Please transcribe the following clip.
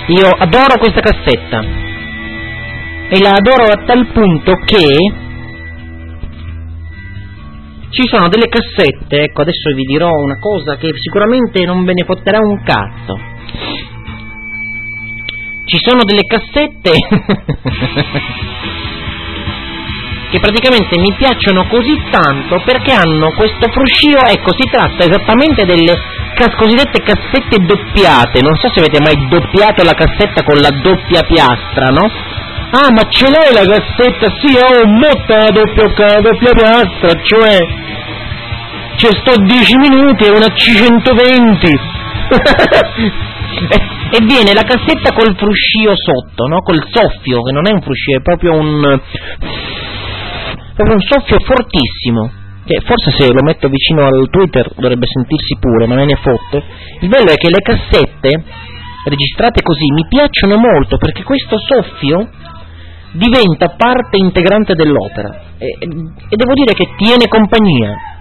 Io adoro questa cassetta e la adoro a tal punto che ci sono delle cassette, ecco, adesso vi dirò una cosa che sicuramente non ve ne fotterà un cazzo. Ci sono delle cassette che praticamente mi piacciono così tanto perché hanno questo fruscio, ecco, si tratta esattamente delle cosiddette cassette doppiate. Non so se avete mai doppiato la cassetta con la doppia piastra, no? Ah, ma ce l'hai la cassetta? Sì, ho motta la doppia piastra, cioè sto 10 minuti e una C120 e viene la cassetta col fruscio sotto, no? Col soffio, che non è un fruscio, è proprio un soffio fortissimo, che forse se lo metto vicino al Twitter dovrebbe sentirsi pure, ma me ne fotte. Il bello è che le cassette registrate così mi piacciono molto perché questo soffio diventa parte integrante dell'opera e devo dire che tiene compagnia.